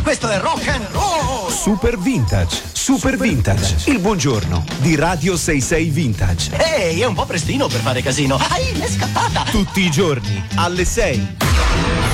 questo è rock and roll! Super Vintage, Super Vintage, il buongiorno di Radio 66 Vintage. Ehi, è un po' prestino per fare casino. Ai, m'è scappata! Tutti i giorni alle 6.